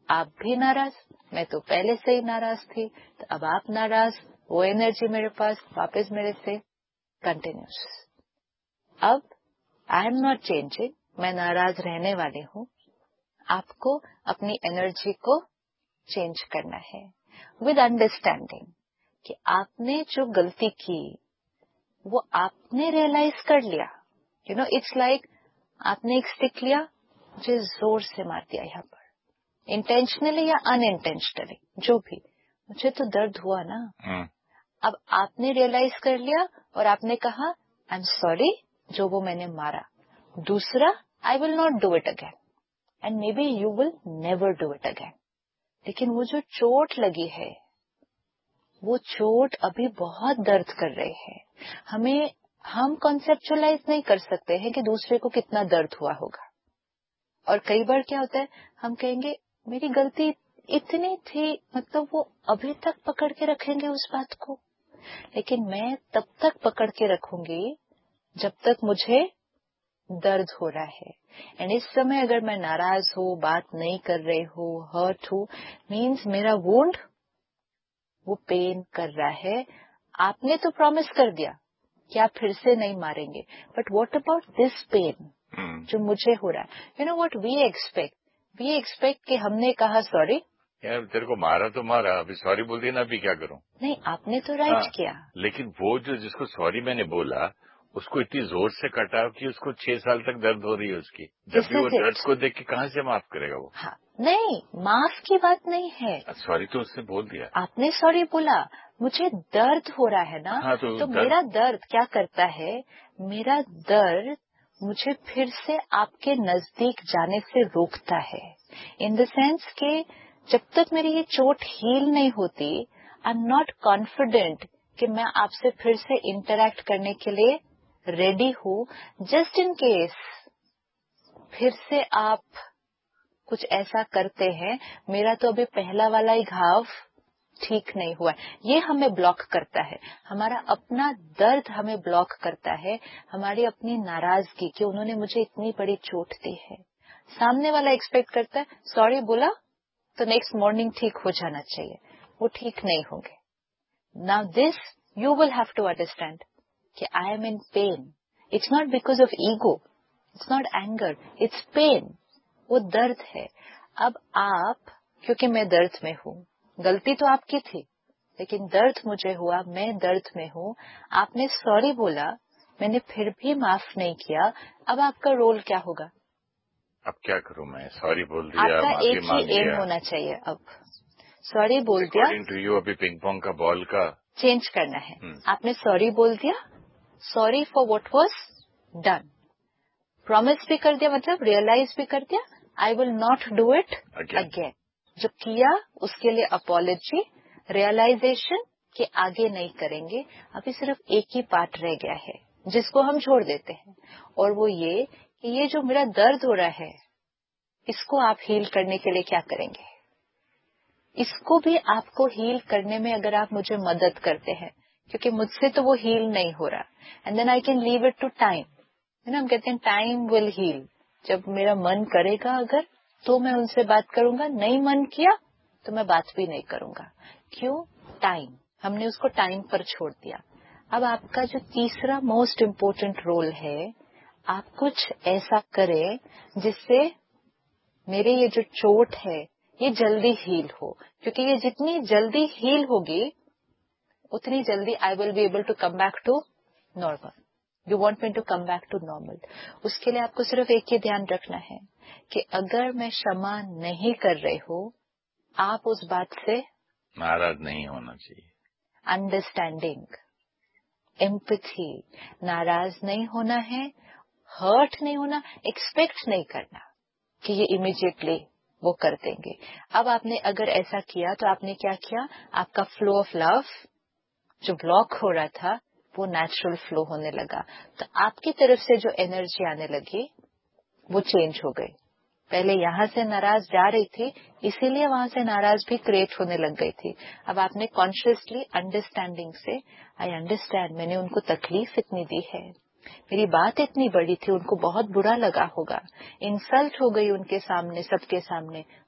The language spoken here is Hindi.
आप भी नाराज, मैं तो पहले से ही नाराज थी, तो अब आप नाराज, वो एनर्जी मेरे पास वापस मेरे से कंटिन्यूस। अब आई एम नॉट चेंजिंग, मैं नाराज रहने वाली हूँ। आपको अपनी एनर्जी को चेंज करना है विद अंडरस्टैंडिंग कि आपने जो गलती की वो आपने रियलाइज कर लिया। यू नो, इट्स लाइक आपने एक स्टिक लिया, मुझे जोर से मार दिया यहाँ पर, इंटेंशनली या अनइंटेंशनली, जो भी, मुझे तो दर्द हुआ ना। अब आपने रियलाइज कर लिया और आपने कहा आई एम सॉरी जो वो मैंने मारा। दूसरा, I will not do it again and may be you will never do it again. लेकिन वो जो चोट लगी है, वो चोट अभी बहुत दर्द कर रही है। हम कॉन्सेप्चुअलाइज नहीं कर सकते हैं कि दूसरे को कितना दर्द हुआ होगा। और कई बार क्या होता है, हम कहेंगे मेरी गलती इतनी थी, मतलब वो अभी तक पकड़ के रखेंगे उस बात को। लेकिन मैं तब तक पकड़ के रखूंगी जब तक मुझे दर्द हो रहा है। एंड इस समय अगर मैं नाराज हूँ, बात नहीं कर रही हूँ, हर्ट हूँ, मीन्स मेरा वुंड वो पेन कर रहा है। आपने तो प्रॉमिस कर दिया कि आप फिर से नहीं मारेंगे, but what about this pen जो मुझे हो रहा है। You know what we expect कि हमने कहा सॉरी यार तेरे को मारा तो मारा, अभी सॉरी बोल दी ना, अभी क्या करूं? नहीं, आपने तो राइट किया। लेकिन वो जो जिसको सॉरी मैंने बोला उसको इतनी जोर से कटा कि उसको 6 साल तक दर्द हो रही है उसकी। जब भी वो दर्द को देख के कहाँ से माफ करेगा वो? हाँ, नहीं, माफ की बात नहीं है। सॉरी तो उसने बोल दिया, आपने सॉरी बोला, मुझे दर्द हो रहा है ना। हाँ, तो मेरा दर्द क्या करता है, मेरा दर्द मुझे फिर से आपके नजदीक जाने से रोकता है। इन द सेंस के जब तक मेरी ये चोट हील नहीं होती, आई एम नॉट कॉन्फिडेंट कि मैं आपसे फिर से इंटरैक्ट करने के लिए रेडी हूँ। जस्ट इन केस फिर से आप कुछ ऐसा करते हैं, मेरा तो अभी पहला वाला ही घाव ठीक नहीं हुआ है, ये हमें ब्लॉक करता है। हमारा अपना दर्द हमें ब्लॉक करता है, हमारी अपनी नाराजगी कि उन्होंने मुझे इतनी बड़ी चोट दी है। सामने वाला एक्सपेक्ट करता है सॉरी बोला तो नेक्स्ट मॉर्निंग ठीक हो जाना चाहिए, वो ठीक नहीं होंगे। Now this you will have to understand कि I am in pen. It's not because of ego, it's not anger, it's pen, वो दर्द है। अब आप, क्योंकि मैं दर्द में हूँ, गलती तो आपकी थी लेकिन दर्द मुझे हुआ, मैं दर्द में हूँ, आपने सॉरी बोला, मैंने फिर भी माफ नहीं किया, अब आपका रोल क्या होगा? अब क्या करूं मैं? सॉरी बोल दिया, आपका माफी एक मांग ही एम लिया। होना चाहिए। अब सॉरी बोल दिया, अकॉर्डिंग टू यू अभी पिंग पोंग का बॉल का चेंज करना है। आपने सॉरी बोल दिया, sorry for what was done, promise भी कर दिया, मतलब रियलाइज भी कर दिया, I will not do it again. जो किया उसके लिए अपॉलॉजी, रियलाइजेशन कि आगे नहीं करेंगे। अभी सिर्फ एक ही पार्ट रह गया है जिसको हम छोड़ देते हैं, और वो ये कि ये जो मेरा दर्द हो रहा है, इसको आप हील करने के लिए क्या करेंगे? इसको भी आपको हील करने में अगर आप मुझे मदद करते हैं, क्योंकि मुझसे तो वो हील नहीं हो रहा, and then I can leave it to time. हम कहते हैं टाइम विल हील। जब मेरा मन करेगा अगर तो मैं उनसे बात करूंगा, नहीं मन किया तो मैं बात भी नहीं करूंगा। क्यों? टाइम, हमने उसको टाइम पर छोड़ दिया। अब आपका जो तीसरा मोस्ट इम्पोर्टेंट रोल है, आप कुछ ऐसा करें जिससे मेरे ये जो चोट है ये जल्दी हील हो, क्योंकि ये जितनी जल्दी हील होगी उतनी जल्दी I will be able to come back to normal. You want me to come back to normal. उसके लिए आपको सिर्फ एक ही ध्यान रखना है कि अगर मैं क्षमा नहीं कर रही हूँ, आप उस बात से नाराज नहीं होना चाहिए। अंडरस्टैंडिंग, एम्पैथी, नाराज नहीं होना है, हर्ट नहीं होना, एक्सपेक्ट नहीं करना कि ये इमीडिएटली वो कर देंगे। अब आपने अगर ऐसा किया तो आपने क्या किया, आपका फ्लो ऑफ लव जो ब्लॉक हो रहा था वो नेचुरल फ्लो होने लगा। तो आपकी तरफ से जो एनर्जी आने लगी वो चेंज हो गई। पहले यहाँ से नाराज जा रही थी, इसीलिए वहां से नाराज भी क्रिएट होने लग गई थी। अब आपने कॉन्शियसली अंडरस्टैंडिंग से, आई अंडरस्टैंड, मैंने उनको तकलीफ इतनी दी है, मेरी बात इतनी बड़ी थी, उनको बहुत बुरा लगा होगा, इंसल्ट हो गई उनके सामने, सबके सामने,